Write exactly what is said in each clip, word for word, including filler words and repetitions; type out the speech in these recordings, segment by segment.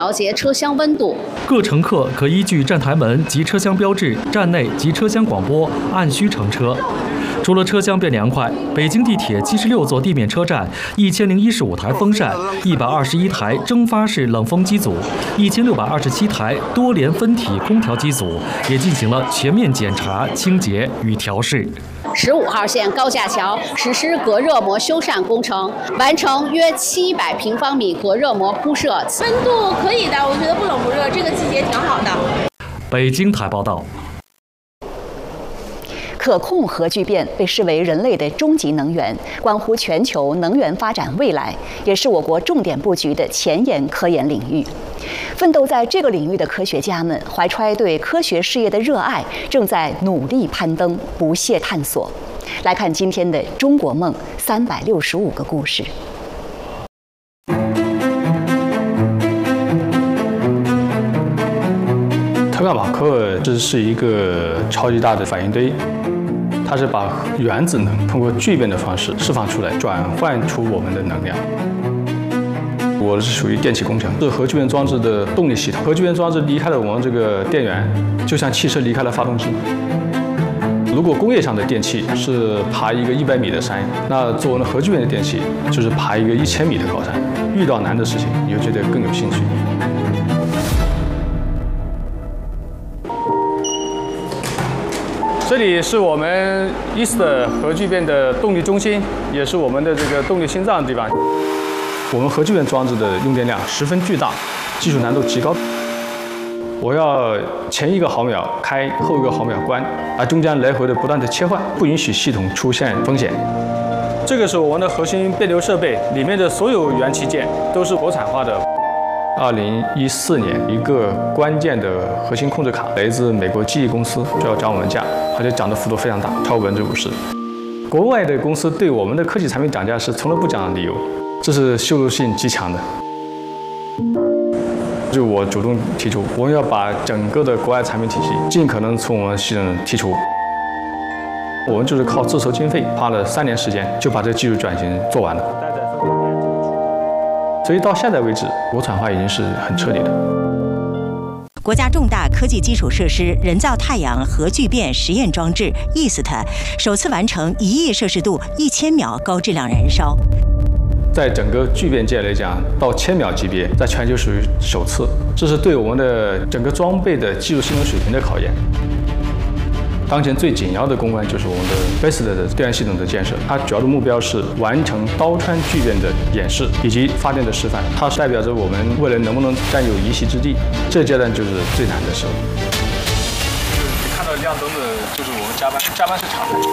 调节车厢温度。 各乘客可依据站台门及车厢标志、站内及车厢广播按需乘车。除了车厢变凉快，北京地铁七十六座地面车站一千零一十五台风扇、一百二十一台蒸发式冷风机组、一千六百二十七台多联分体空调机组也进行了全面检查、清洁与调试。 十五号线高架桥实施隔热膜修缮工程，完成约七百平方米隔热膜铺设。 温度可以的，我觉得不冷不热，这个季节挺好的。 北京台报道。 可控核聚变被视为人类的终极能源，关乎全球能源发展未来，也是我国重点布局的前沿科研领域。奋斗在这个领域的科学家们，怀揣对科学事业的热爱，正在努力攀登，不懈探索。来看今天的《中国梦》三百六十五个故事。 特干马克这是一个超级大的反应堆，它是把原子能通过聚变的方式释放出来，转换出我们的能量。我是属于电气工程，是核聚变装置的动力系统。核聚变装置离开了我们这个电源，就像汽车离开了发动机。如果工业上的电器是爬一个一百米的山，那做我们核聚变的电器就是爬一个一千米的高山。遇到难的事情，你就觉得更有兴趣。这里是我们 E A S T 核聚变的动力中心，也是我们的这个动力心脏的地方。我们核聚变装置的用电量十分巨大，技术难度极高。我要前一个毫秒开，后一个毫秒关，而中间来回的不断的切换，不允许系统出现风险。这个是我们的核心变流设备，里面的所有元器件都是国产化的。二零一四年，一个关键的核心控制卡来自美国记忆公司，就要涨我们价，而且涨的幅度非常大，超过百分之五十。国外的公司对我们的科技产品涨价是从来不讲理由，这是羞辱性极强的。就我主动提出，我们要把整个的国外产品体系尽可能从我们系统剔除。我们就是靠自筹经费，花了三年时间就把这个技术转型做完了。所以到现在为止，国产化已经是很彻底的。 国家重大科技基础设施人造太阳核聚变实验装置 E A S T 首次完成一亿摄氏度一千秒高质量燃烧。 在整个聚变界来讲，到千秒级别，在全球属于首次，这是对我们的整个装备的技术性能水平的考验。当前最紧要的攻关就是我们的 B A S T 的电源系统的建设，它主要的目标是完成刀穿聚变的演示以及发电的示范，它代表着我们未来能不能占有一席之地，这个阶段就是最难的时候。就是你看到亮灯的，就是我们加班，加班是常态，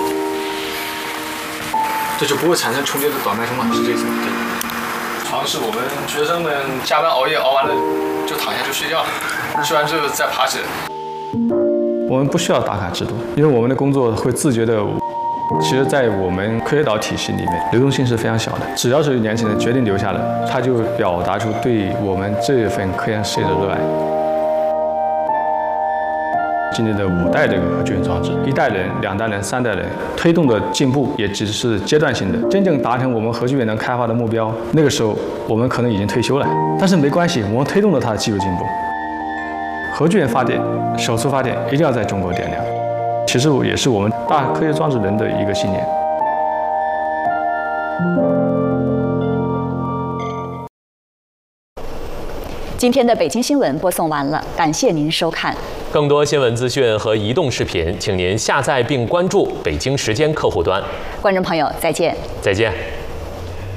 这就不会产生重叠的短脉冲嘛，是这意思吗？对。床是我们学生们加班熬夜熬完了就躺下就睡觉了，睡完之后再爬起来。我们不需要打卡制度，因为我们的工作会自觉的。其实，在我们科学岛体系里面，流动性是非常小的。只要是年轻人决定留下来，他就表达出对我们这份科研事业的热爱。今年的五代这个核聚变装置，一代人、两代人、三代人推动的进步也只是阶段性的。真正达成我们核聚变能开发的目标，那个时候我们可能已经退休了。但是没关系，我们推动了它的技术进步。核聚变发电，首次发电一定要在中国点亮，其实也是我们大科学装置人的一个信念。 今天的北京新闻播送完了，感谢您收看。 更多新闻资讯和移动视频，请您下载并关注北京时间客户端。 观众朋友，再见。 再见。